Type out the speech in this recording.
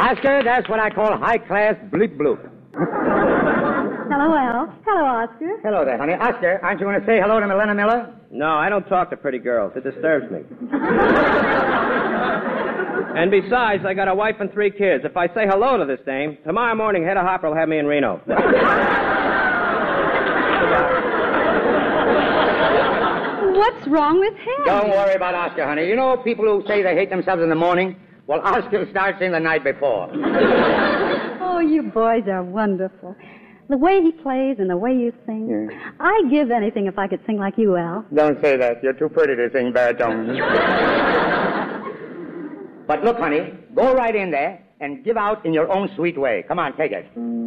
Oscar, that's what I call high-class bleep bloop. Hello, Al. Hello, Oscar. Hello there, honey. Oscar, aren't you going to say hello to Milena Miller? No, I don't talk to pretty girls. It disturbs me. And besides, I got a wife and 3 kids. If I say hello to this dame, tomorrow morning, Hedda Hopper will have me in Reno. What's wrong with him? Don't worry about Oscar, honey. You know people who say they hate themselves in the morning? Well, Oscar starts in the night before. Oh, you boys are wonderful. The way he plays and the way you sing. Yeah. I'd give anything if I could sing like you, Al. Don't say that. You're too pretty to sing baritone. But look, honey, go right in there and give out in your own sweet way. Come on, take it.